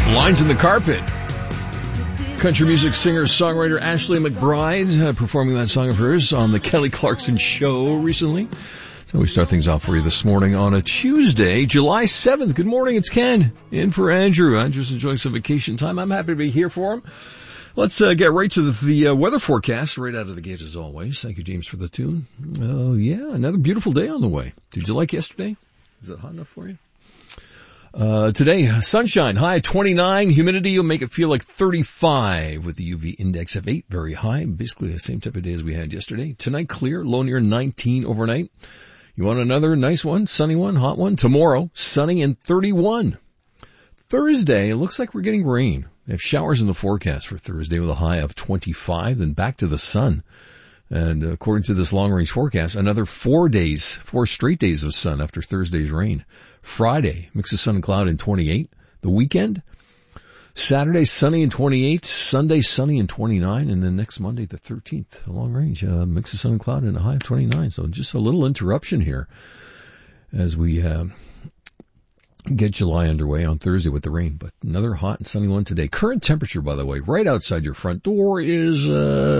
Lines in the Carpet. Country music singer-songwriter Ashley McBryde performing that song of hers on the Kelly Clarkson Show recently. So we start things off for you this morning on a Tuesday, July 7th. Good morning, it's Ken in for Andrew. Andrew's enjoying some vacation time. I'm happy to be here for him. Let's get right to the weather forecast right out of the gate as always. Thank you, James, for the tune. Yeah, another beautiful day on the way. Did you like yesterday? Is it hot enough for you? Today, sunshine, high 29, humidity will make it feel like 35 with the UV index of 8, very high, basically the same type of day as we had yesterday. Tonight, clear, low near 19 overnight. You want another nice one, sunny one, hot one? Tomorrow, sunny and 31. Thursday, it looks like we're getting rain. We have showers in the forecast for Thursday with a high of 25, then back to the sun. And according to this long-range forecast, another 4 straight days of sun after Thursday's rain. Friday, mix of sun and cloud in 28. The weekend, Saturday, sunny and 28. Sunday, sunny and 29. And then next Monday, the 13th, long range, mix of sun and cloud and a high of 29. So just a little interruption here as we get July underway on Thursday with the rain, but another hot and sunny one today. Current temperature, by the way, right outside your front door is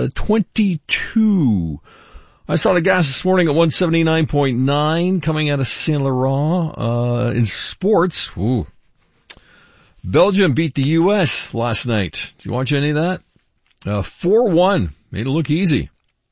22. I saw the gas this morning at 179.9 coming out of Saint Laurent. In sports, Belgium beat the U.S. last night. Did you watch any of that? 4-1. Made it look easy.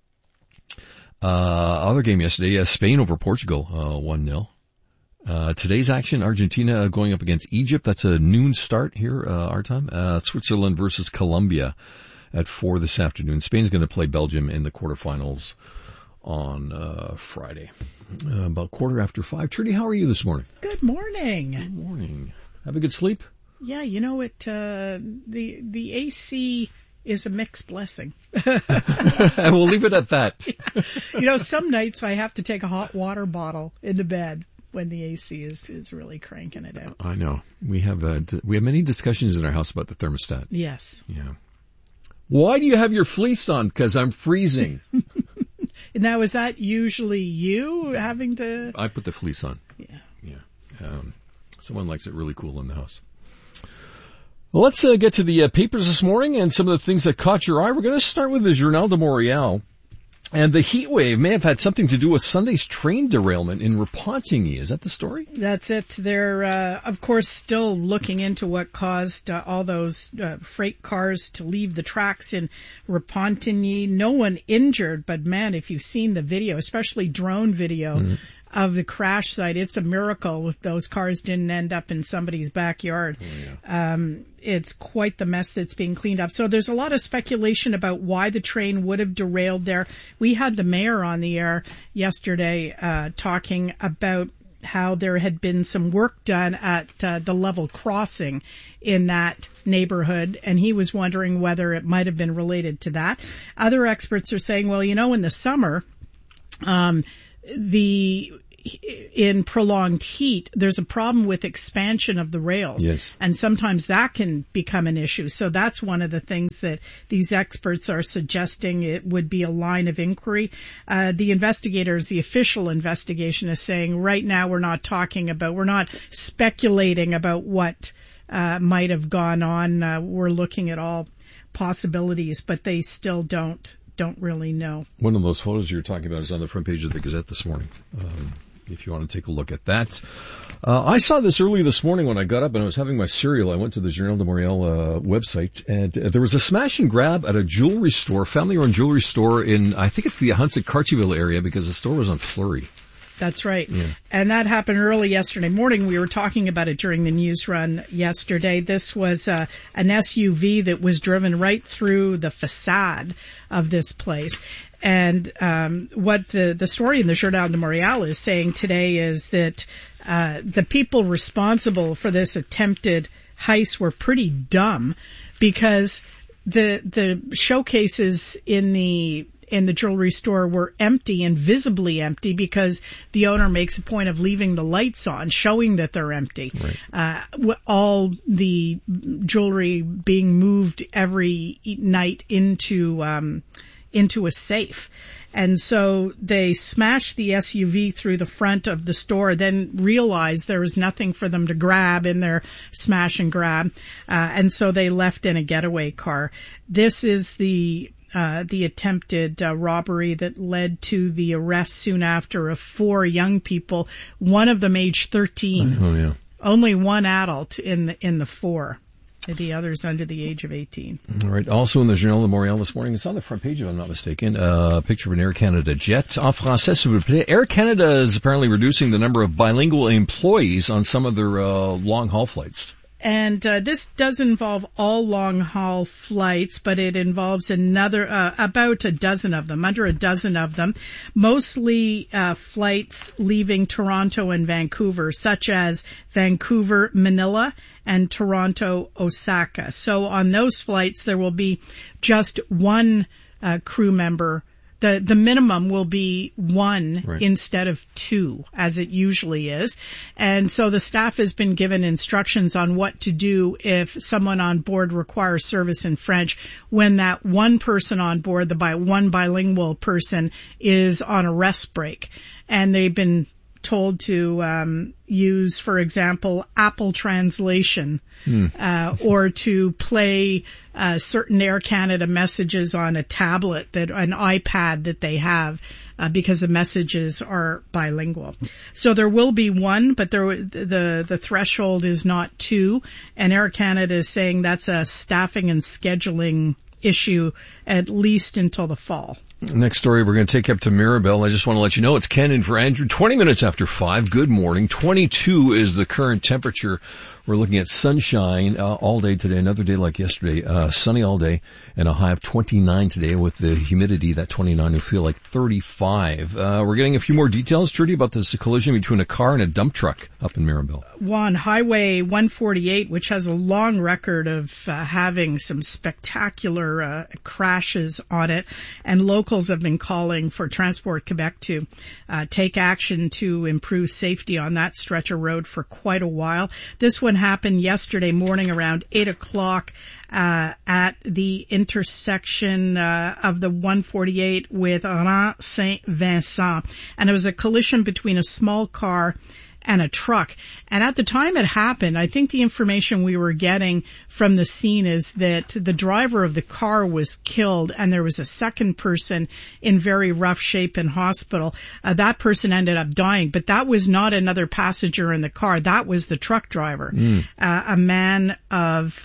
Other game yesterday, Spain over Portugal, 1-0. Today's action, Argentina going up against Egypt. That's a noon start here, our time. Switzerland versus Colombia at 4 this afternoon. Spain's going to play Belgium in the quarterfinals on Friday. About 5:15. Trudy, how are you this morning? Good morning. Good morning. Have a good sleep? Yeah, you know it. The AC is a mixed blessing. And we'll leave it at that. You know, some nights I have to take a hot water bottle into bed when the AC is really cranking it out. I know. We have many discussions in our house about the thermostat. Yes. Yeah. Why do you have your fleece on? Because I'm freezing. Now, is that usually you having to? I put the fleece on. Yeah. Yeah. Someone likes it really cool in the house. Well, let's get to the papers this morning and some of the things that caught your eye. We're going to start with the Journal de Montréal. And the heat wave may have had something to do with Sunday's train derailment in Repentigny. Is that the story? That's it. They're, of course, still looking into what caused all those freight cars to leave the tracks in Repentigny. No one injured, but man, if you've seen the video, especially drone video of the crash site, it's a miracle if those cars didn't end up in somebody's backyard. Oh, yeah. It's quite the mess that's being cleaned up. So there's a lot of speculation about why the train would have derailed there. We had the mayor on the air yesterday talking about how there had been some work done at the level crossing in that neighborhood, and he was wondering whether it might have been related to that. Other experts are saying, well, you know, in the summer, in prolonged heat, there's a problem with expansion of the rails. Yes. And sometimes that can become an issue. So that's one of the things that these experts are suggesting it would be a line of inquiry. The investigators, the official investigation is saying right now we're not speculating about what might have gone on. We're looking at all possibilities, but they still don't really know. One of those photos you're talking about is on the front page of the Gazette this morning. If you want to take a look at that. I saw this early this morning when I got up and I was having my cereal. I went to the Journal de Montréal website, and there was a smash and grab at a jewelry store, family-owned jewelry store in, I think it's the Ahuntsic-Cartierville area, because the store was on Fleury. That's right. Yeah. And that happened early yesterday morning. We were talking about it during the news run yesterday. This was an SUV that was driven right through the facade of this place. And what the story in the Journal de Montréal is saying today is that the people responsible for this attempted heist were pretty dumb, because the showcases in the jewelry store were empty and visibly empty, because the owner makes a point of leaving the lights on, showing that they're empty. Right. All the jewelry being moved every night into into a safe. And so they smashed the SUV through the front of the store, then realized there was nothing for them to grab in their smash and grab. And so they left in a getaway car. This is the attempted robbery that led to the arrest soon after of 4 young people, one of them aged 13. Oh, yeah. Only one adult in the 4. The others under the age of 18. All right. Also in the Journal de Montréal this morning, it's on the front page if I'm not mistaken, a picture of an Air Canada jet. En français, s'il vous plaît. Air Canada is apparently reducing the number of bilingual employees on some of their long-haul flights. And this does involve all long-haul flights, but it involves about a dozen of them, under a dozen of them, mostly flights leaving Toronto and Vancouver, such as Vancouver, Manila, and Toronto, Osaka. So on those flights, there will be just one crew member. The minimum will be 1 right. instead of 2, as it usually is. And so the staff has been given instructions on what to do if someone on board requires service in French when that one person on board, the one bilingual person, is on a rest break. And they've been told to use, for example, Apple Translation, or to play certain Air Canada messages on a tablet, an iPad that they have, because the messages are bilingual. So there will be 1, but the threshold is not 2, and Air Canada is saying that's a staffing and scheduling issue at least until the fall. Next story, we're going to take up to Mirabel. I just want to let you know it's Ken in for Andrew. 20 minutes after 5. Good morning. 22 is the current temperature. We're looking at sunshine all day today, another day like yesterday, sunny all day, and a high of 29 today with the humidity, that 29 will feel like 35. We're getting a few more details, Trudy, about this collision between a car and a dump truck up in Mirabel. On Highway 148, which has a long record of having some spectacular crashes on it, and locals have been calling for Transport Quebec to take action to improve safety on that stretch of road for quite a while. This one happened yesterday morning around 8 o'clock at the intersection of the 148 with Rang Saint-Vincent. And it was a collision between a small car and a truck. And at the time it happened, I think the information we were getting from the scene is that the driver of the car was killed and there was a second person in very rough shape in hospital. That person ended up dying, but that was not another passenger in the car. That was the truck driver, a man of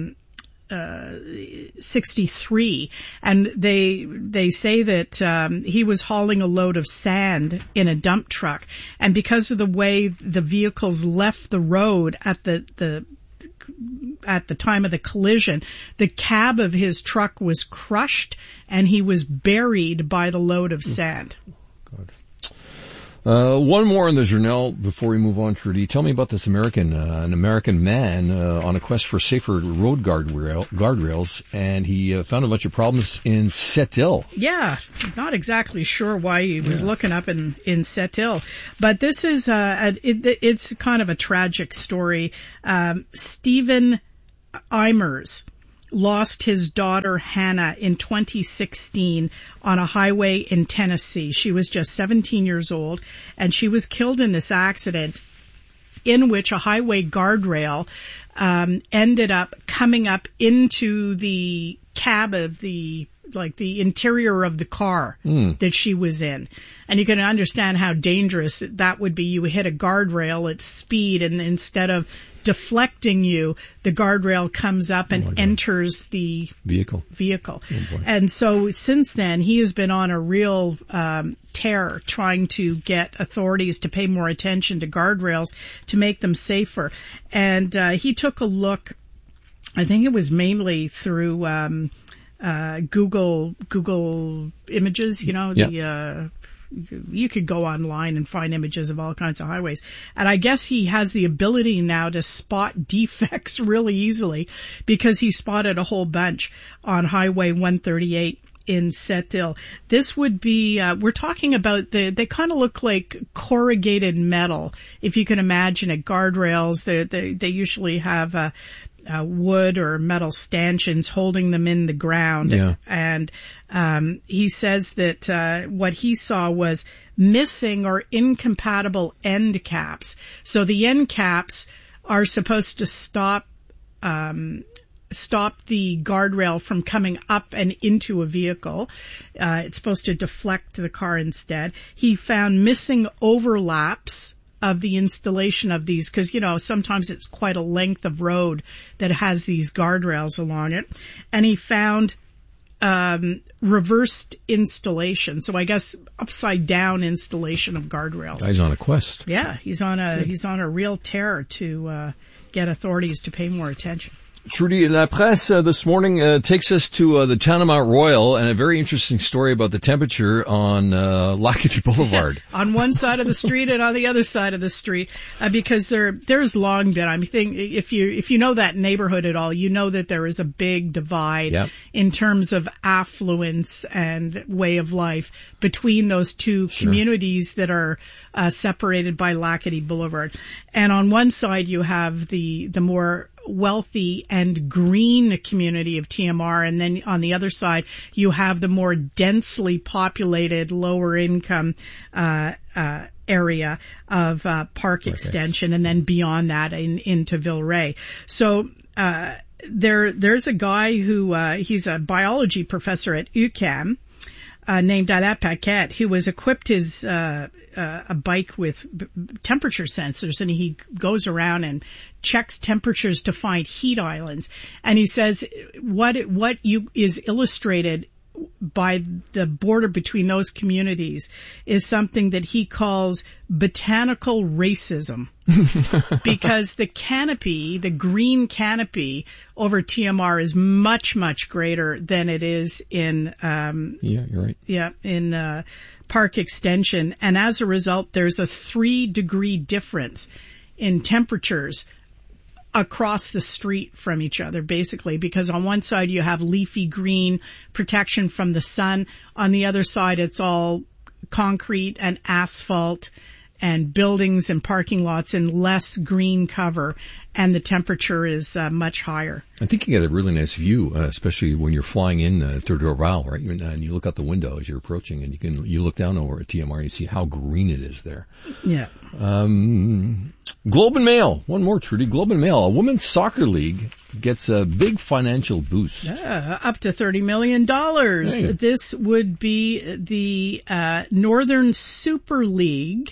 63, and they say that he was hauling a load of sand in a dump truck, and because of the way the vehicles left the road at the time of the collision, the cab of his truck was crushed and he was buried by the load of sand. God. One more in the Journal before we move on, Trudy. Tell me about this an American man on a quest for safer road guardrails, and he found a bunch of problems in Sept-Îles. Yeah, not exactly sure why he was looking up in Sept-Îles, but this is it's kind of a tragic story. Stephen Eimers lost his daughter Hannah in 2016 on a highway in Tennessee. She was just 17 years old, and she was killed in this accident in which a highway guardrail ended up coming up into the cab of the interior of the car that she was in. And you can understand how dangerous that would be. You hit a guardrail at speed, and instead of deflecting you, the guardrail comes up and enters the vehicle. Oh, and so since then, he has been on a real tear trying to get authorities to pay more attention to guardrails to make them safer. And he took a look, I think it was mainly through Google Images, you could go online and find images of all kinds of highways. And I guess he has the ability now to spot defects really easily, because he spotted a whole bunch on Highway 138 in Sept-Îles. This would be, we're talking about they kind of look like corrugated metal. If you can imagine it, guardrails, they usually have, wood or metal stanchions holding them in the ground. Yeah. And, he says that, what he saw was missing or incompatible end caps. So the end caps are supposed to stop the guardrail from coming up and into a vehicle. It's supposed to deflect the car instead. He found missing overlaps of the installation of these, because, sometimes it's quite a length of road that has these guardrails along it. And he found reversed installation. So I guess upside down installation of guardrails. Guy's on a quest. Yeah, he's on a real tear to get authorities to pay more attention. Trudy, La Presse this morning takes us to the town of Mount Royal, and a very interesting story about the temperature on Lackaby Boulevard. On one side of the street and on the other side of the street, because there's long been. I mean, if you know that neighborhood at all, you know that there is a big divide in terms of affluence and way of life between those two communities that are separated by Lackaby Boulevard. And on one side you have the more wealthy and green community of TMR, and then on the other side you have the more densely populated, lower income area of Park Extension, and then beyond that into Villeray. So there's a guy who he's a biology professor at UQAM, named Alain Paquette, who was equipped his a bike with temperature sensors, and he goes around and checks temperatures to find heat islands. And he says what is illustrated by the border between those communities is something that he calls botanical racism. Because the canopy, the green canopy over TMR is much, much greater than it is in you're right. Yeah, in Park Extension. And as a result, there's a 3-degree difference in temperatures across the street from each other, basically, because on one side you have leafy green protection from the sun. On the other side, it's all concrete and asphalt and buildings and parking lots and less green cover, and the temperature is much higher. I think you get a really nice view, especially when you're flying in to Dorval, right? And you look out the window as you're approaching, and you look down over at TMR and you see how green it is there. Yeah. Globe and Mail. One more, Trudy. Globe and Mail. A women's soccer league gets a big financial boost. Up to $30 million. Hey. This would be the Northern Super League.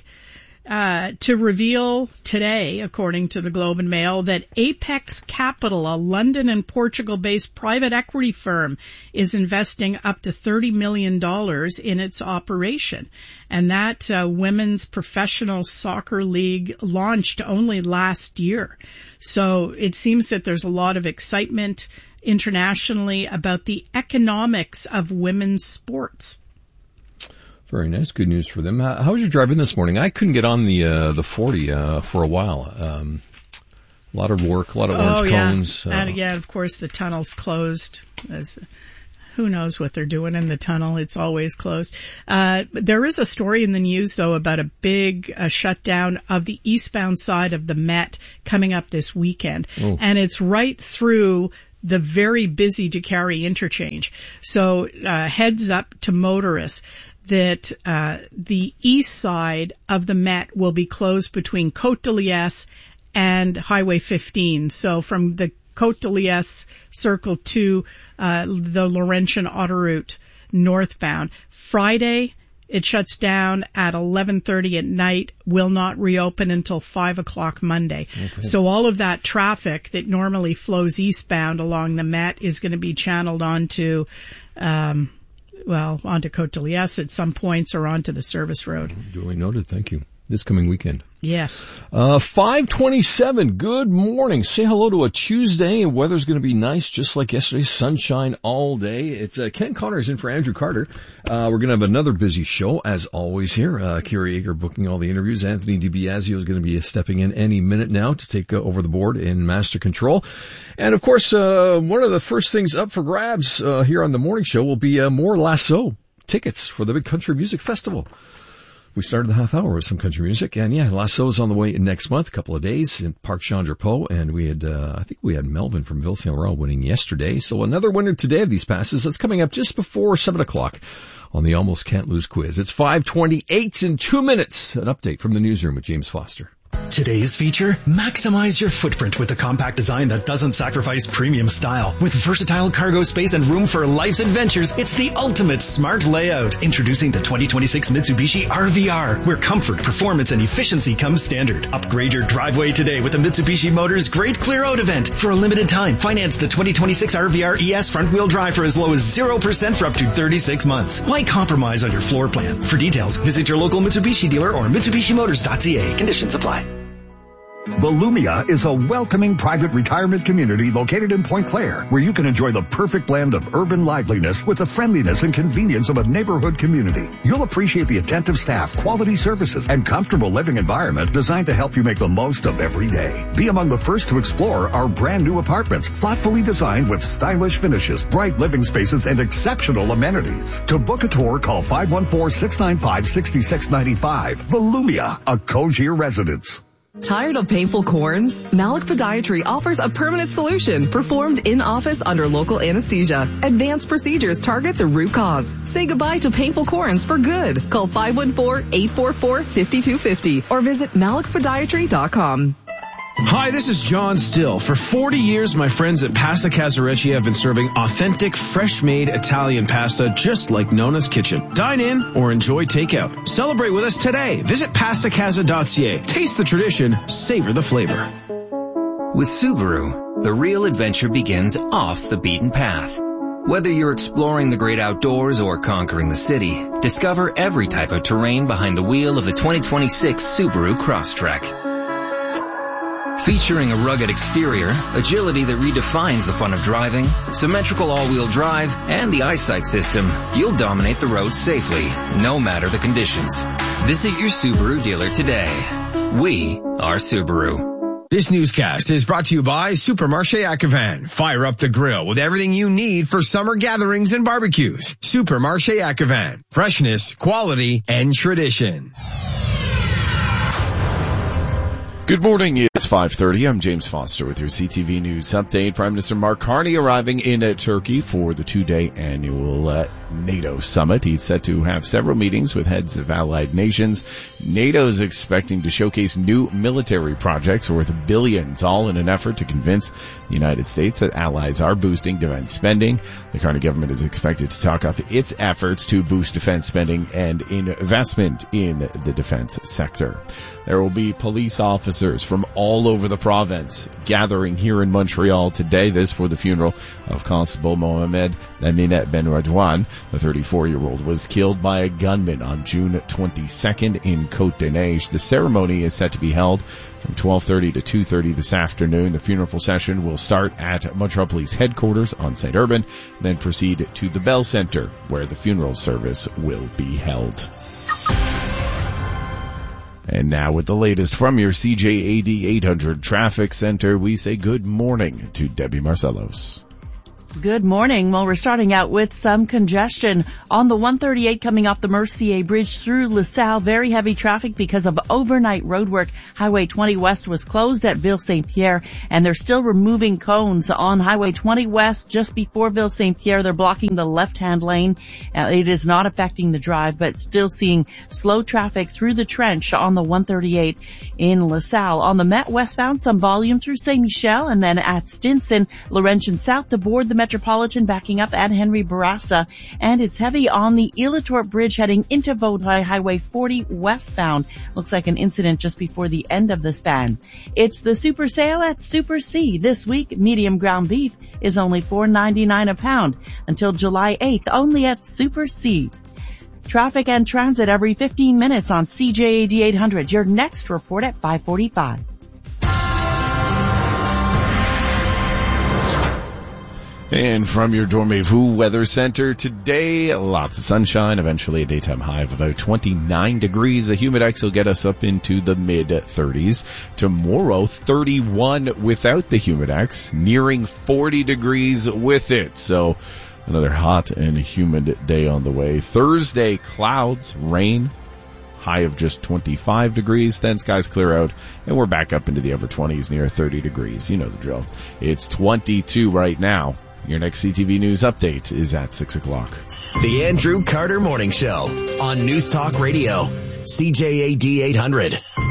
To reveal today, according to the Globe and Mail, that Apex Capital, a London and Portugal-based private equity firm, is investing up to $30 million in its operation. And that women's professional soccer league launched only last year. So it seems that there's a lot of excitement internationally about the economics of women's sports. Very nice. Good news for them. How was your driving this morning? I couldn't get on the 40 for a while. A lot of work, a lot of orange cones. And again, of course, the tunnel's closed. Who knows what they're doing in the tunnel? It's always closed. There is a story in the news, though, about a big shutdown of the eastbound side of the Met coming up this weekend. Oh. And it's right through the very busy DeCarry interchange. So heads up to motorists that the east side of the Met will be closed between Côte de Liesse and Highway 15. So from the Côte de Liesse circle to the Laurentian Autoroute northbound. Friday, it shuts down at 11:30 at night, will not reopen until 5 o'clock Monday. Okay. So all of that traffic that normally flows eastbound along the Met is going to be channeled onto onto Côte de Liesse at some points, or onto the service road. Duly noted. Thank you. this coming weekend. Yes. 5:27. Good morning. Say hello to a Tuesday. Weather's going to be nice, just like yesterday. Sunshine all day. It's Ken Connors in for Andrew Carter. We're going to have another busy show, as always here. Kiri Yeager booking all the interviews. Anthony DiBiasio is going to be stepping in any minute now to take over the board in Master Control. And of course, one of the first things up for grabs here on the morning show will be more Lasso tickets for the Big Country Music Festival. We started the half hour with some country music, and yeah, Lasso is on the way next month, a couple of days in Parc Jean Drapeau, and we had, I think we had Melvin from Ville Saint Laurent winning yesterday, so another winner today of these passes. That's coming up just before 7 o'clock on the Almost Can't Lose quiz. It's 5:28 in 2 minutes. An update from the newsroom with James Foster. Today's feature, maximize your footprint with a compact design that doesn't sacrifice premium style. With versatile cargo space and room for life's adventures, it's the ultimate smart layout. Introducing the 2026 Mitsubishi RVR, where comfort, performance, and efficiency come standard. Upgrade your driveway today with the Mitsubishi Motors Great Clear Out event. For a limited time, finance the 2026 RVR ES front-wheel drive for as low as 0% for up to 36 months. Why compromise on your floor plan? For details, visit your local Mitsubishi dealer or MitsubishiMotors.ca. Conditions apply. Volumia is a welcoming private retirement community located in Point Claire, where you can enjoy the perfect blend of urban liveliness with the friendliness and convenience of a neighborhood community. You'll appreciate the attentive staff, quality services, and comfortable living environment designed to help you make the most of every day. Be among the first to explore our brand new apartments, thoughtfully designed with stylish finishes, bright living spaces, and exceptional amenities. To book a tour, call 514-695-6695. Volumia, a Cogir residence. Tired of painful corns? Malik Podiatry offers a permanent solution performed in-office under local anesthesia. Advanced procedures target the root cause. Say goodbye to painful corns for good. Call 514-844-5250 or visit malikpodiatry.com. Hi, this is John Still. For 40 years, my friends at Pasta Casarecci have been serving authentic, fresh-made Italian pasta just like Nona's Kitchen. Dine in or enjoy takeout. Celebrate with us today. Visit pastacasa.ca. Taste the tradition, savor the flavor. With Subaru, the real adventure begins off the beaten path. Whether you're exploring the great outdoors or conquering the city, discover every type of terrain behind the wheel of the 2026 Subaru Crosstrek. Featuring a rugged exterior, agility that redefines the fun of driving, symmetrical all-wheel drive, and the eyesight system, you'll dominate the road safely, no matter the conditions. Visit your Subaru dealer today. We are Subaru. This newscast is brought to you by Supermarché Acavan. Fire up the grill with everything you need for summer gatherings and barbecues. Supermarché Acavan. Freshness, quality, and tradition. Good morning. It's 5:30. I'm James Foster with your CTV News update. Prime Minister Mark Carney arriving in Turkey for the two-day annual NATO summit. He's set to have several meetings with heads of allied nations. NATO is expecting to showcase new military projects worth billions, all in an effort to convince the United States that allies are boosting defense spending. The Carney government is expected to talk of its efforts to boost defense spending and investment in the defense sector. There will be police officers from all over the province gathering here in Montreal today. This for the funeral of Constable Mohamed Laminette Ben Radwan. The 34-year-old was killed by a gunman on June 22nd in Côte-des-Neiges. The ceremony is set to be held from 12:30 to 2:30 this afternoon. The funeral procession will start at Montreal Police Headquarters on St. Urban, then proceed to the Bell Centre, where the funeral service will be held. And now with the latest from your CJAD 800 Traffic Center, we say good morning to Debbie Marcellos. Good morning. Well, we're starting out with some congestion on the 138 coming off the Mercier Bridge through LaSalle. Very heavy traffic because of overnight roadwork. Highway 20 West was closed at Ville-Saint-Pierre, and they're still removing cones on Highway 20 West just before Ville-Saint-Pierre. They're blocking the left-hand lane. It is not affecting the drive, but still seeing slow traffic through the trench on the 138 in LaSalle. On the Met westbound, some volume through Saint-Michel, and then at Stinson, Laurentian South to board the Metropolitan, backing up at Henry Bourassa, and it's heavy on the Elatorp Bridge heading into Vaudreuil, Highway 40 westbound. Looks like an incident just before the end of the span. It's the super sale at Super C. This week, medium ground beef is only $4.99 a pound until July 8th, only at Super C. Traffic and transit every 15 minutes on CJAD 800. Your next report at 5:45. And from your Dormez-vous Weather Center today, lots of sunshine, eventually a daytime high of about 29 degrees. The humidex will get us up into the mid-30s. Tomorrow, 31 without the humidex, nearing 40 degrees with it. So another hot and humid day on the way. Thursday, clouds, rain, high of just 25 degrees. Then skies clear out, and we're back up into the upper 20s, near 30 degrees. You know the drill. It's 22 right now. Your next CTV News update is at 6 o'clock. The Andrew Carter Morning Show on News Talk Radio, CJAD 800.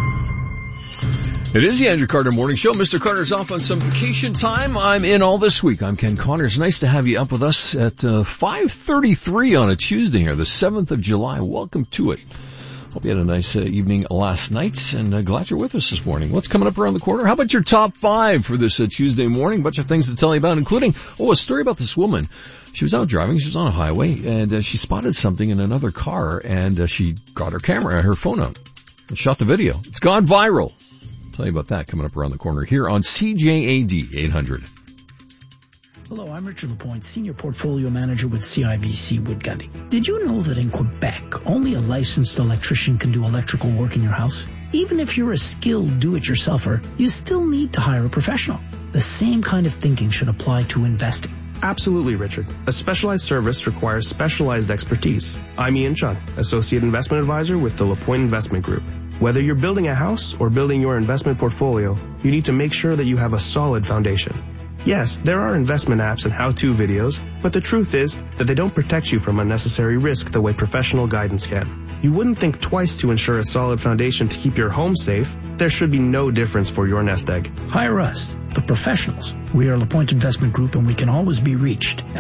It is the Andrew Carter Morning Show. Mr. Carter's off on some vacation time. I'm in all this week. I'm Ken Connors. Nice to have you up with us at 5:33 on a Tuesday here, the 7th of July. Welcome to it. Hope you had a nice evening last night, and glad you're with us this morning. What's coming up around the corner? How about your top 5 for this Tuesday morning? Bunch of things to tell you about, including, a story about this woman. She was out driving. She was on a highway, and she spotted something in another car, and she got her phone out, and shot the video. It's gone viral. I'll tell you about that coming up around the corner here on CJAD 800. Hello, I'm Richard Lapointe, Senior Portfolio Manager with CIBC Wood Gundy. Did you know that in Quebec, only a licensed electrician can do electrical work in your house? Even if you're a skilled do-it-yourselfer, you still need to hire a professional. The same kind of thinking should apply to investing. Absolutely, Richard. A specialized service requires specialized expertise. I'm Ian Chun, Associate Investment Advisor with the Lapointe Investment Group. Whether you're building a house or building your investment portfolio, you need to make sure that you have a solid foundation. Yes, there are investment apps and how-to videos, but the truth is that they don't protect you from unnecessary risk the way professional guidance can. You wouldn't think twice to ensure a solid foundation to keep your home safe. There should be no difference for your nest egg. Hire us, the professionals. We are LaPointe Investment Group, and we can always be reached at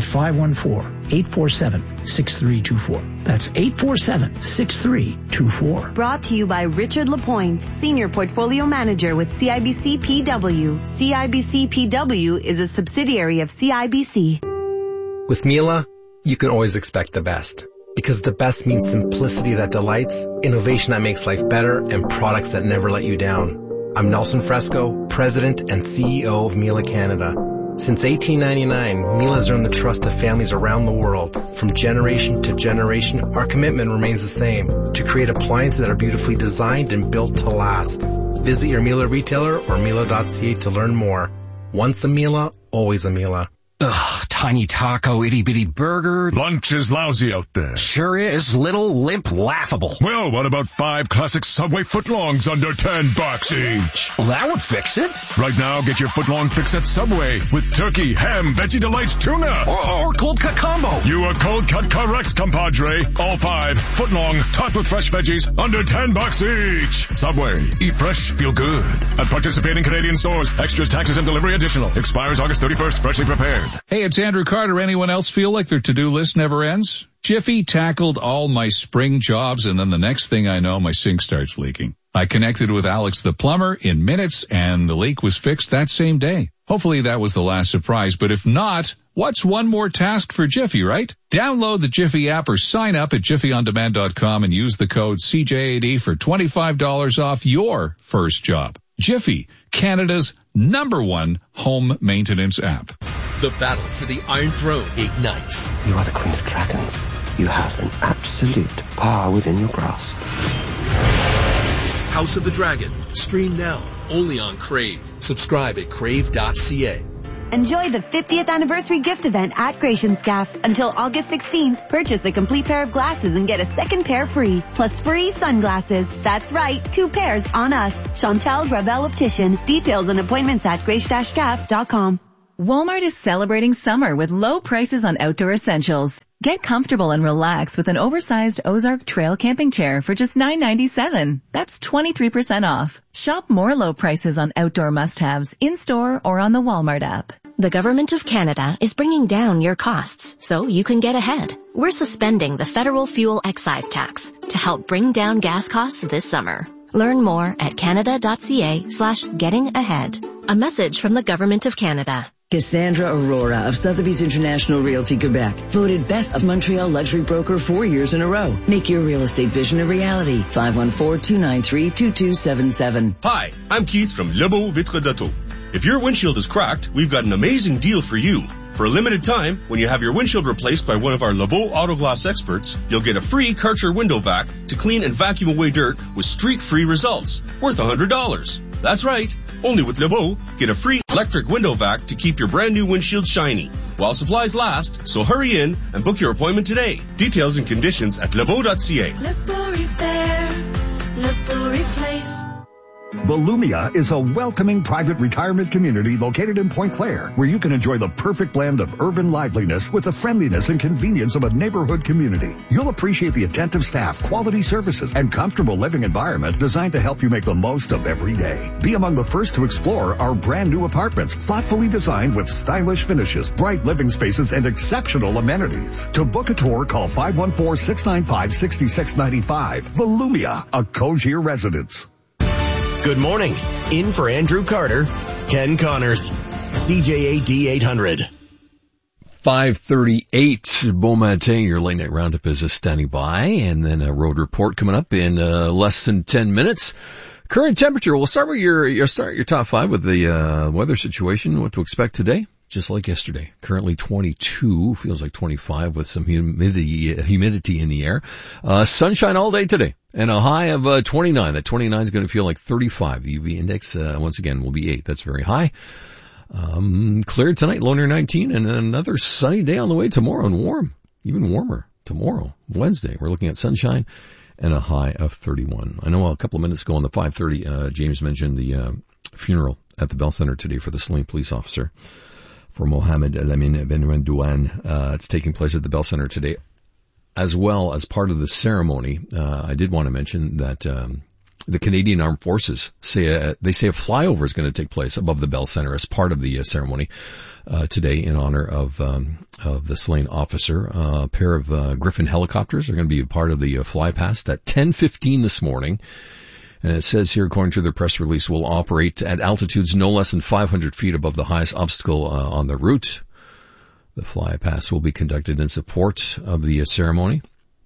514-847-6324. That's 847-6324. Brought to you by Richard Lapointe, Senior Portfolio Manager with CIBC PW. CIBC PW is a subsidiary of CIBC. With Miele, you can always expect the best. Because the best means simplicity that delights, innovation that makes life better, and products that never let you down. I'm Nelson Fresco, President and CEO of Miele Canada. Since 1899, Miele has earned the trust of families around the world. From generation to generation, our commitment remains the same, to create appliances that are beautifully designed and built to last. Visit your Miele retailer or Miele.ca to learn more. Once a Miele, always a Miele. Ugh, tiny taco, itty-bitty burger. Lunch is lousy out there. Sure is. Little, limp, laughable. Well, what about 5 classic Subway footlongs under $10 each? Well, that would fix it. Right now, get your footlong fix at Subway with turkey, ham, Veggie Delights, tuna. Or cold cut combo. You are cold cut correct, compadre. All 5 footlong, topped with fresh veggies, under $10 each. Subway. Eat fresh, feel good. At participating Canadian stores. Extras, taxes, and delivery additional. Expires August 31st. Freshly prepared. Hey, it's Andrew Carter. Anyone else feel like their to-do list never ends? Jiffy tackled all my spring jobs, and then the next thing I know, my sink starts leaking. I connected with Alex the plumber in minutes, and the leak was fixed that same day. Hopefully that was the last surprise, but if not, what's one more task for Jiffy, right? Download the Jiffy app or sign up at jiffyondemand.com and use the code CJAD for $25 off your first job. Jiffy, Canada's #1 home maintenance app. The battle for the Iron Throne ignites. You are the Queen of Dragons. You have an absolute power within your grasp. House of the Dragon. Stream now. Only on Crave. Subscribe at crave.ca. Enjoy the 50th anniversary gift event at Gratianscaf. Until August 16th, purchase a complete pair of glasses and get a second pair free. Plus free sunglasses. That's right, 2 pairs on us. Chantal Gravel Optician. Details and appointments at grace-scaf.com. Walmart is celebrating summer with low prices on outdoor essentials. Get comfortable and relax with an oversized Ozark Trail camping chair for just $9.97. That's 23% off. Shop more low prices on outdoor must-haves in-store or on the Walmart app. The Government of Canada is bringing down your costs so you can get ahead. We're suspending the federal fuel excise tax to help bring down gas costs this summer. Learn more at canada.ca/gettingahead. A message from the Government of Canada. Cassandra Aurora of Sotheby's International Realty Quebec, voted Best of Montreal Luxury Broker 4 years in a row. Make your real estate vision a reality. 514-293-2277. Hi, I'm Keith from Lebeau Vitre d'Auto. If your windshield is cracked, we've got an amazing deal for you. For a limited time, when you have your windshield replaced by one of our Lebeau Auto Glass experts, you'll get a free Karcher window vac to clean and vacuum away dirt with streak-free results, worth $100. That's right. Only with Lebeau, get a free electric window vac to keep your brand new windshield shiny while supplies last, so hurry in and book your appointment today. Details and conditions at lebeau.ca. Lebeau Repair, Lebeau Replace. Volumia is a welcoming private retirement community located in Point Claire, where you can enjoy the perfect blend of urban liveliness with the friendliness and convenience of a neighborhood community. You'll appreciate the attentive staff, quality services, and comfortable living environment designed to help you make the most of every day. Be among the first to explore our brand new apartments, thoughtfully designed with stylish finishes, bright living spaces, and exceptional amenities. To book a tour, call 514-695-6695. Volumia, a Cogir residence. Good morning. In for Andrew Carter, Ken Connors, CJAD 800. 5:38, Bon Matin, your late night roundup is standing by, and then a road report coming up in less than 10 minutes. Current temperature, we'll start with your top five with the weather situation, what to expect today. Just like yesterday. Currently 22, feels like 25 with some humidity in the air. Sunshine all day today and a high of 29. That 29 is going to feel like 35. The UV index, once again, will be 8. That's very high. Cleared tonight, low near 19, and another sunny day on the way tomorrow and warm, even warmer tomorrow, Wednesday. We're looking at sunshine and a high of 31. I know a couple of minutes ago on the 5:30, James mentioned the funeral at the Bell Center today for the slain police officer. For Mohamed Lamine Ben-Douane. It's taking place at the Bell Center today. As well as part of the ceremony, I did want to mention that the Canadian Armed Forces say a flyover is going to take place above the Bell Center as part of the ceremony today in honor of the slain officer. A pair of Griffin helicopters are going to be a part of the fly past at 10:15 this morning. And it says here, according to their press release, will operate at altitudes no less than 500 feet above the highest obstacle on the route. The fly past will be conducted in support of the ceremony.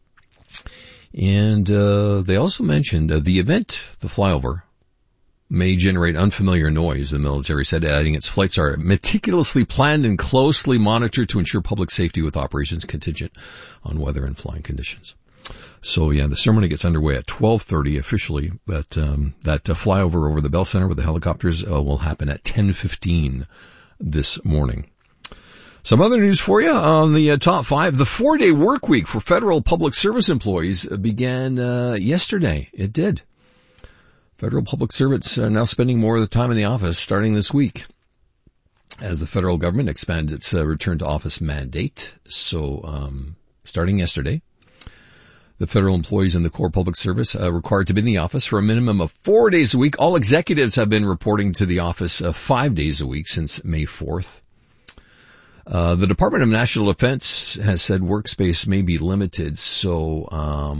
And they also mentioned the event, the flyover, may generate unfamiliar noise, the military said, adding its flights are meticulously planned and closely monitored to ensure public safety with operations contingent on weather and flying conditions. So yeah, the ceremony gets underway at 12:30 officially. That flyover over the Bell Center with the helicopters will happen at 10:15 this morning. Some other news for you on the top five. The 4-day work week for federal public service employees began yesterday. It did. Federal public servants are now spending more of the time in the office starting this week as the federal government expands its return to office mandate. So starting yesterday, the federal employees in the core public service required to be in the office for a minimum of 4 days a week. All executives have been reporting to the office 5 days a week since May 4th. The Department of National Defense has said workspace may be limited, so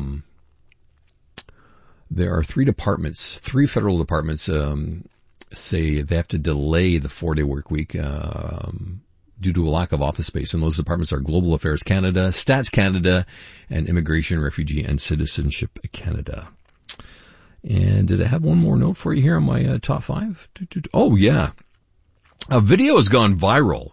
there are three federal departments say they have to delay the 4-day work week due to a lack of office space, and those departments are Global Affairs Canada, Stats Canada, and Immigration, Refugee, and Citizenship Canada. And did I have one more note for you here on my top five? Oh, yeah. A video has gone viral.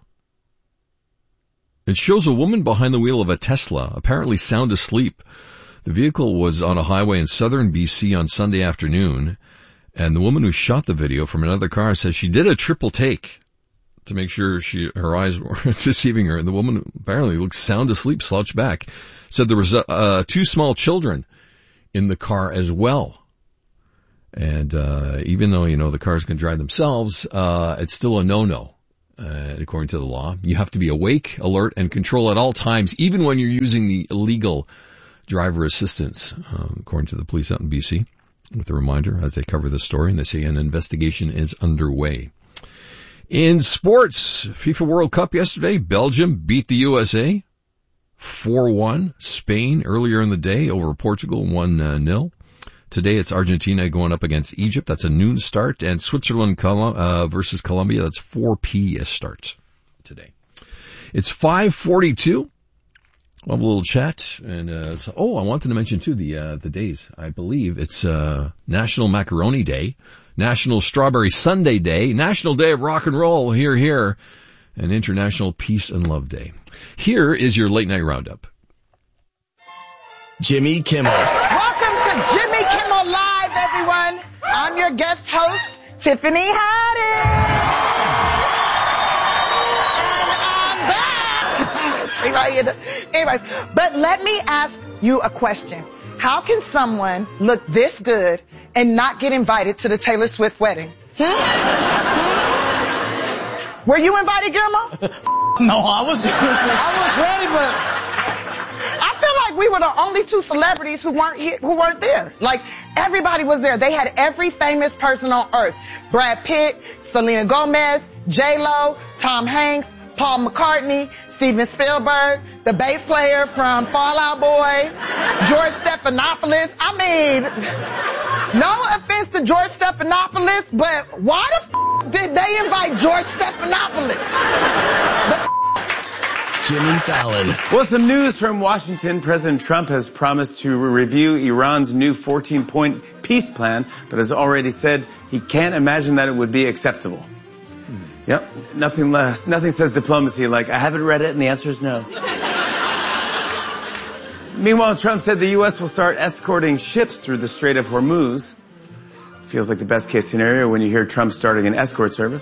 It shows a woman behind the wheel of a Tesla, apparently sound asleep. The vehicle was on a highway in southern BC on Sunday afternoon, and the woman who shot the video from another car says she did a triple take to make sure her eyes weren't deceiving her. And the woman apparently looked sound asleep, slouched back. Said there was 2 small children in the car as well. And even though, the cars can drive themselves, it's still a no-no. According to the law, you have to be awake, alert, and control at all times, even when you're using the illegal driver assistance, according to the police out in BC. With a reminder as they cover the story, and they say an investigation is underway. In sports, FIFA World Cup yesterday, Belgium beat the USA 4-1. Spain earlier in the day over Portugal 1-0. Today it's Argentina going up against Egypt. That's a noon start. And Switzerland versus Colombia. That's 4 p.m. start. today. It's 5:42. We'll have a little chat, and I wanted to mention too the days. I believe it's National Macaroni Day, National Strawberry Sundae Day, National Day of Rock and Roll, here, and International Peace and Love Day. Here is your late night roundup. Jimmy Kimmel. Welcome to Jimmy Kimmel Live, everyone. I'm your guest host, Tiffany Haddish. Anyways, but let me ask you a question. How can someone look this good and not get invited to the Taylor Swift wedding? Were you invited, Guillermo? No, I was ready, but I feel like we were the only two celebrities who weren't there. Like, everybody was there. They had every famous person on earth. Brad Pitt, Selena Gomez, J-Lo, Tom Hanks, Paul McCartney, Steven Spielberg, the bass player from Fall Out Boy, George Stephanopoulos. I mean, no offense to George Stephanopoulos, but why the did they invite George Stephanopoulos? Jimmy Fallon. Well, some news from Washington. President Trump has promised to review Iran's new 14-point peace plan, but has already said he can't imagine that it would be acceptable. Yep, nothing says diplomacy like, I haven't read it and the answer is no. Meanwhile, Trump said the U.S. will start escorting ships through the Strait of Hormuz. Feels like the best case scenario when you hear Trump starting an escort service.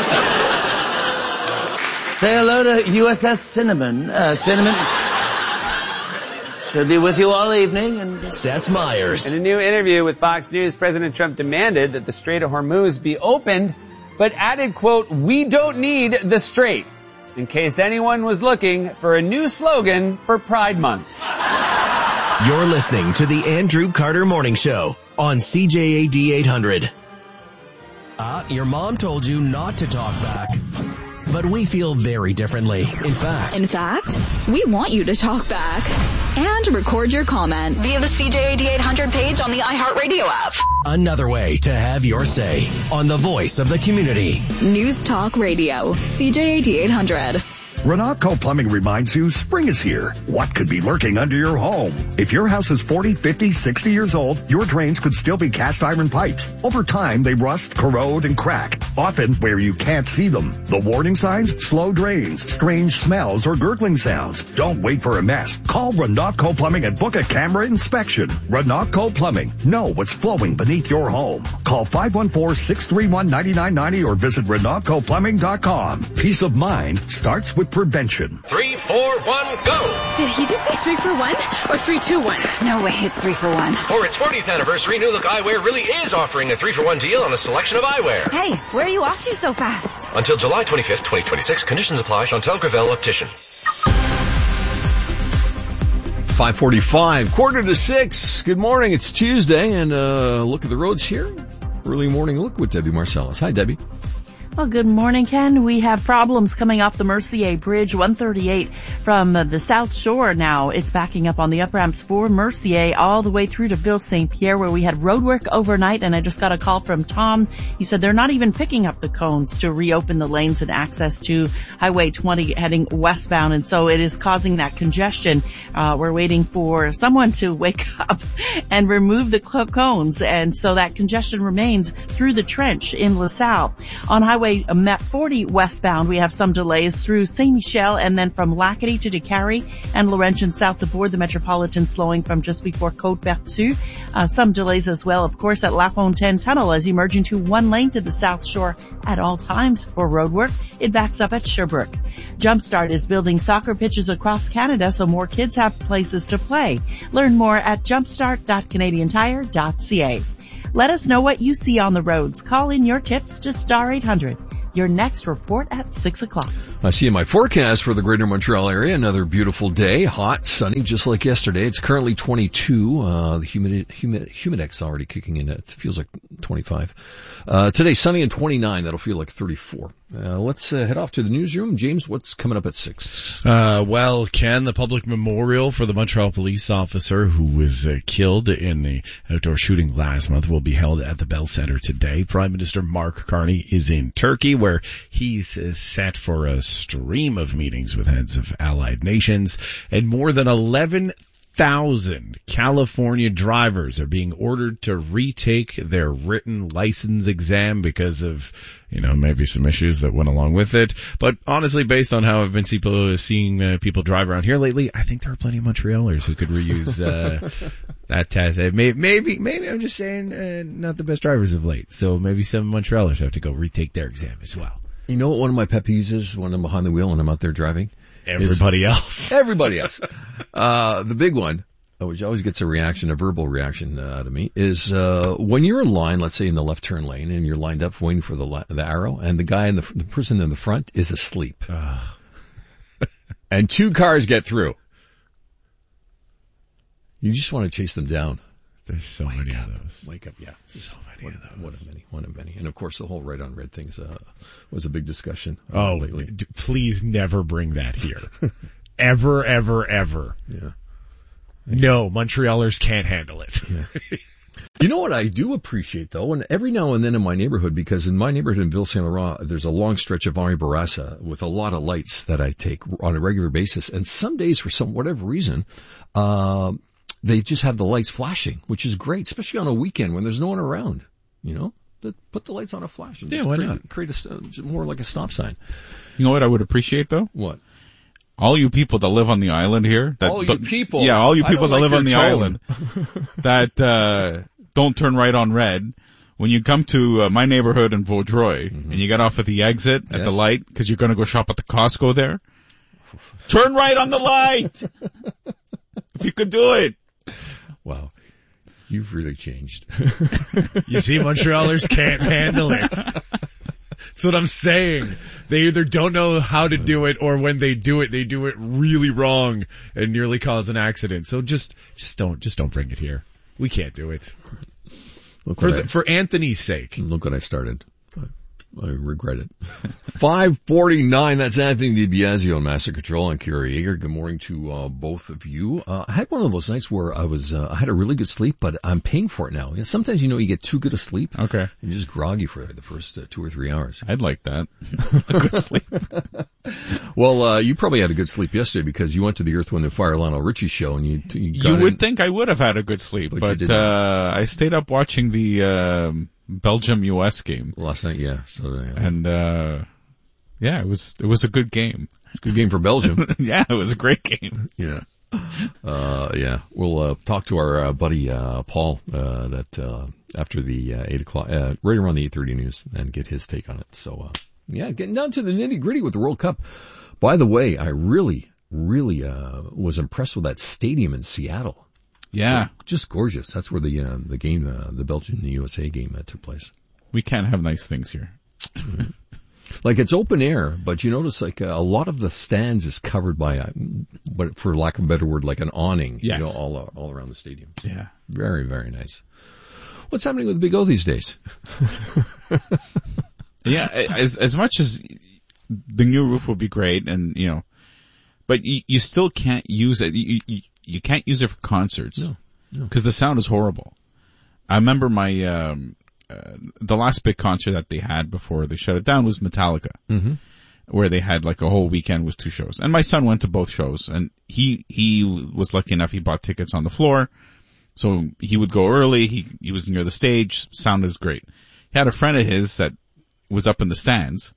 say hello to USS Cinnamon. Cinnamon should be with you all evening. And Seth Meyers. In a new interview with Fox News, President Trump demanded that the Strait of Hormuz be opened, but added, quote, "We don't need the Strait," in case anyone was looking for a new slogan for Pride Month. You're listening to the Andrew Carter Morning Show on CJAD 800. Your mom told you not to talk back, but we feel very differently. In fact, we want you to talk back and record your comment via the CJAD 800 page on the iHeartRadio app. Another way to have your say on the voice of the community. News Talk Radio, CJAD 800. Renatco Plumbing reminds you spring is here. What could be lurking under your home? If your house is 40, 50, 60 years old, your drains could still be cast iron pipes. Over time, they rust, corrode, and crack, often where you can't see them. The warning signs? Slow drains, strange smells, or gurgling sounds. Don't wait for a mess. Call Renatco Plumbing and book a camera inspection. Renatco Plumbing. Know what's flowing beneath your home. Call 514-631-9990 or visit RenatcoPlumbing.com. Peace of mind starts with prevention. 3, 4, 1, go! Did he just say 3 for 1 or 3, 2, 1? No way, it's 3 for 1. For its 40th anniversary, New Look Eyewear really is offering a 3 for 1 deal on a selection of eyewear. Hey, where are you off to so fast? Until July 25th, 2026. Conditions apply. Chantal Gravel Optician. 5:45, 5:45. Good morning. It's Tuesday, and look at the roads here. Early morning look with Debbie Marcellus. Hi, Debbie. Well, good morning, Ken. We have problems coming off the Mercier Bridge, 138 from the South Shore now. It's backing up on the up ramps for Mercier all the way through to Ville St. Pierre, where we had road work overnight, and I just got a call from Tom. He said they're not even picking up the cones to reopen the lanes and access to Highway 20 heading westbound, and so it is causing that congestion. We're waiting for someone to wake up and remove the cones, and so that congestion remains through the trench in LaSalle. On Highway 40 westbound, we have some delays through Saint Michel and then from Lacadie to DeCarry and Laurentian south aboard the Metropolitan, slowing from just before Côte-Vertu. Some delays as well, of course, at La Fontaine Tunnel as emerging to one lane to the South Shore at all times for road work. It backs up at Sherbrooke. Jumpstart is building soccer pitches across Canada so more kids have places to play. Learn more at jumpstart.canadiantire.ca. Let us know what you see on the roads. Call in your tips to Star 800. Your next report at 6 o'clock. I see in my forecast for the greater Montreal area, another beautiful day, hot, sunny, just like yesterday. It's currently 22. The humidex already kicking in. It feels like 25. Today, sunny and 29. That'll feel like 34. Let's head off to the newsroom. James, what's coming up at 6? Well, Ken, the public memorial for the Montreal police officer who was killed in the outdoor shooting last month will be held at the Bell Center today. Prime Minister Mark Carney is in Turkey, where he's set for a stream of meetings with heads of allied nations, and more than 11,000 California drivers are being ordered to retake their written license exam because of, maybe some issues that went along with it. But honestly, based on how I've been seeing people drive around here lately, I think there are plenty of Montrealers who could reuse that test. Maybe I'm just saying, not the best drivers of late. So maybe some Montrealers have to go retake their exam as well. You know what one of my pet peeves is when I'm behind the wheel and I'm out there driving? Everybody else. The big one, which always gets a verbal reaction out of me, is when you're in line, let's say in the left turn lane, and you're lined up waiting for the arrow, and the person in the front is asleep. And 2 cars get through. You just want to chase them down. There's so many of those. Wake up, yeah. So many of those. One of many. And of course the whole red on red thing was a big discussion lately. Please never bring that here. Ever, ever, ever. Yeah. No, Montrealers can't handle it. Yeah. You know what I do appreciate though, and every now and then in my neighborhood, because in my neighborhood in Ville Saint Laurent, there's a long stretch of Henri Bourassa with a lot of lights that I take on a regular basis, and some days for whatever reason, they just have the lights flashing, which is great, especially on a weekend when there's no one around, Put the lights on a flash and why not? Create more like a stop sign. You know what I would appreciate though? What? All you people that live on the island here. All you people that live on the island that don't turn right on red. When you come to my neighborhood in Vaudreuil and you get off at the exit at the light because you're going to go shop at the Costco there, turn right on the light. If you could do it. Wow. You've really changed. You see, Montrealers can't handle it. That's what I'm saying. They either don't know how to do it, or when they do it really wrong and nearly cause an accident. So just don't bring it here. We can't do it. For Anthony's sake. Look what I started. I regret it. 5:49. That's Anthony DiBiasio on Master Control and Kira Yeager. Good morning to both of you. I had one of those nights where I had a really good sleep, but I'm paying for it now. Sometimes you get too good a sleep. Okay. You're just groggy for the first 2 or 3 hours. I'd like that. A good sleep. Well, you probably had a good sleep yesterday because you went to the Earth, Wind & Fire Lionel Richie show, and you would think I would have had a good sleep, but I stayed up watching the Belgium-US game last night. Yeah, so and it was a good game. It's a good game for Belgium. Yeah, it was a great game. Yeah. We'll talk to our buddy Paul after the 8 o'clock, right around the 8:30 news, and get his take on it. So getting down to the nitty gritty with the World Cup. By the way, I really was impressed with that stadium in Seattle. Yeah. Just gorgeous. That's where the game, the Belgian and the USA game took place. We can't have nice things here. Like it's open air, but you notice a lot of the stands is covered by but for lack of a better word, like an awning, yes. All around the stadium. Yeah. Very, very nice. What's happening with Big O these days? Yeah, as much as the new roof would be great and, but you still can't use it. You can't use it for concerts. No. Because the sound is horrible. I remember my, the last big concert that they had before they shut it down was Metallica. Mm-hmm. Where they had a whole weekend with 2 shows. And my son went to both shows and he was lucky enough he bought tickets on the floor. So he would go early. He was near the stage. Sound is great. He had a friend of his that was up in the stands.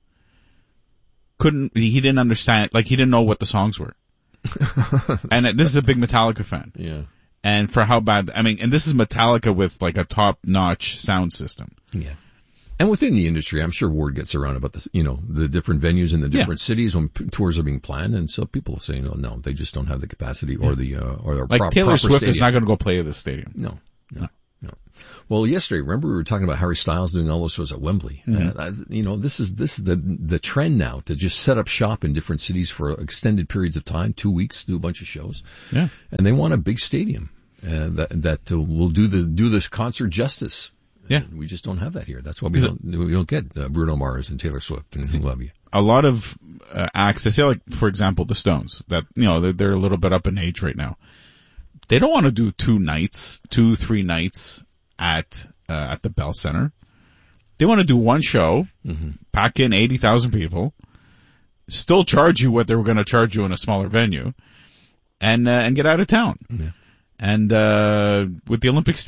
He didn't understand, he didn't know what the songs were. And this is a big Metallica fan. Yeah. And for how bad, and this is Metallica with a top-notch sound system. Yeah. And within the industry, I'm sure word gets around about this, the different venues in the different cities when tours are being planned, and so people are saying, "Oh no, they just don't have the capacity or the Taylor Swift stadium. Is not going to go play at this stadium." No. Well, yesterday, remember we were talking about Harry Styles doing all those shows at Wembley. Mm-hmm. This is the trend now to just set up shop in different cities for extended periods of time, 2 weeks, do a bunch of shows. Yeah. And they want a big stadium that will do this concert justice. Yeah. And we just don't have that here. That's why we don't get Bruno Mars and Taylor Swift and who love you. A lot of acts, I say, like, for example, the Stones, that, you know, they're a little bit up in age right now. They don't want to do 3 nights at the Bell Center. They want to do one show, pack in 80,000 people, still charge you what they were going to charge you in a smaller venue, and get out of town. Yeah. And with the Olympics